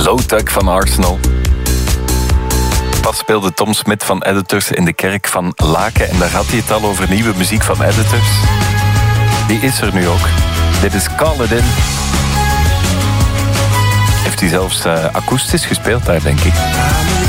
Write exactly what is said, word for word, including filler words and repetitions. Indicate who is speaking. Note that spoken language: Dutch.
Speaker 1: Low Tug van Arsenal. Pas speelde Tom Smit van Editors in de kerk van Laken. En daar had hij het al over nieuwe muziek van Editors. Die is er nu ook. Dit is Call It In. Heeft hij zelfs uh, akoestisch gespeeld daar, denk ik.